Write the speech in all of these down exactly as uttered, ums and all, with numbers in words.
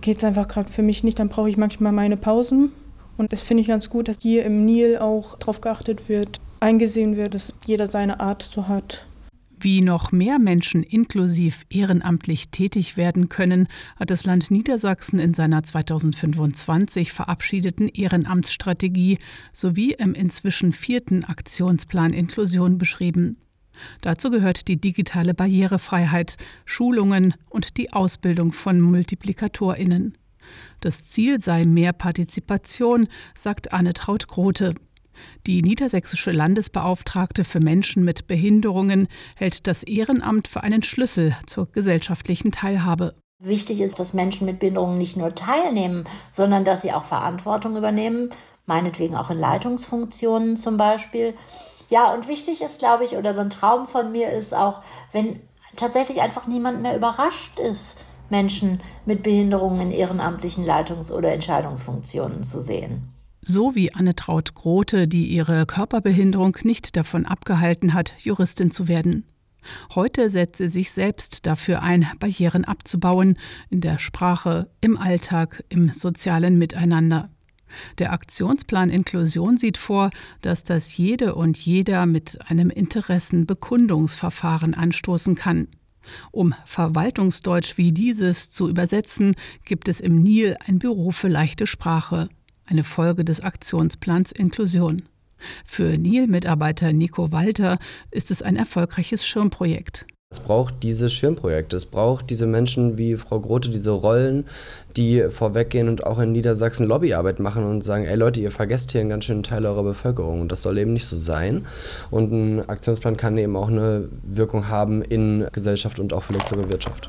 geht es einfach gerade für mich nicht, dann brauche ich manchmal meine Pausen. Und das finde ich ganz gut, dass hier im Nil auch darauf geachtet wird, eingesehen wird, dass jeder seine Art so hat. Wie noch mehr Menschen inklusiv ehrenamtlich tätig werden können, hat das Land Niedersachsen in seiner zweitausendfünfundzwanzig verabschiedeten Ehrenamtsstrategie sowie im inzwischen vierten Aktionsplan Inklusion beschrieben. Dazu gehört die digitale Barrierefreiheit, Schulungen und die Ausbildung von MultiplikatorInnen. Das Ziel sei mehr Partizipation, sagt Anne-Traut Grote. Die niedersächsische Landesbeauftragte für Menschen mit Behinderungen hält das Ehrenamt für einen Schlüssel zur gesellschaftlichen Teilhabe. Wichtig ist, dass Menschen mit Behinderungen nicht nur teilnehmen, sondern dass sie auch Verantwortung übernehmen, meinetwegen auch in Leitungsfunktionen zum Beispiel. Ja, und wichtig ist, glaube ich, oder so ein Traum von mir ist auch, wenn tatsächlich einfach niemand mehr überrascht ist, Menschen mit Behinderungen in ehrenamtlichen Leitungs- oder Entscheidungsfunktionen zu sehen. So wie Anne-Traut Grote, die ihre Körperbehinderung nicht davon abgehalten hat, Juristin zu werden. Heute setzt sie sich selbst dafür ein, Barrieren abzubauen, in der Sprache, im Alltag, im sozialen Miteinander. Der Aktionsplan Inklusion sieht vor, dass das jede und jeder mit einem Interessenbekundungsverfahren anstoßen kann. Um Verwaltungsdeutsch wie dieses zu übersetzen, gibt es im Nil ein Büro für leichte Sprache. Eine Folge des Aktionsplans Inklusion. Für Nil-Mitarbeiter Nico Walter ist es ein erfolgreiches Schirmprojekt. Es braucht diese Schirmprojekte, es braucht diese Menschen wie Frau Grote, diese Rollen, die vorweggehen und auch in Niedersachsen Lobbyarbeit machen und sagen, ey Leute, ihr vergesst hier einen ganz schönen Teil eurer Bevölkerung und das soll eben nicht so sein. Und ein Aktionsplan kann eben auch eine Wirkung haben in Gesellschaft und auch vielleicht sogar Wirtschaft.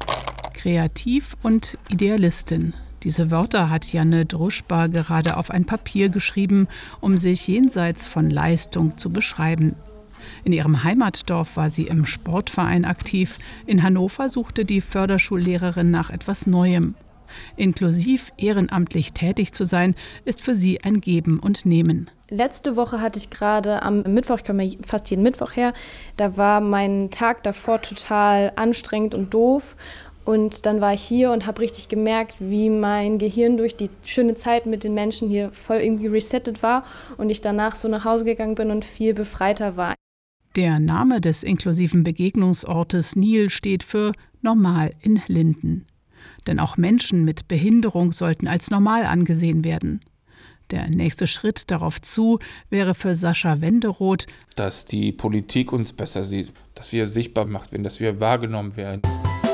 Kreativ und Idealistin. Diese Wörter hat Janne Druschbar gerade auf ein Papier geschrieben, um sich jenseits von Leistung zu beschreiben. In ihrem Heimatdorf war sie im Sportverein aktiv. In Hannover suchte die Förderschullehrerin nach etwas Neuem. Inklusiv ehrenamtlich tätig zu sein, ist für sie ein Geben und Nehmen. Letzte Woche hatte ich gerade am Mittwoch, ich komme ja fast jeden Mittwoch her, da war mein Tag davor total anstrengend und doof. Und dann war ich hier und habe richtig gemerkt, wie mein Gehirn durch die schöne Zeit mit den Menschen hier voll irgendwie resettet war und ich danach so nach Hause gegangen bin und viel befreiter war. Der Name des inklusiven Begegnungsortes Nil steht für Normal in Linden. Denn auch Menschen mit Behinderung sollten als normal angesehen werden. Der nächste Schritt darauf zu wäre für Sascha Wenderoth, dass die Politik uns besser sieht, dass wir sichtbar gemacht werden, dass wir wahrgenommen werden.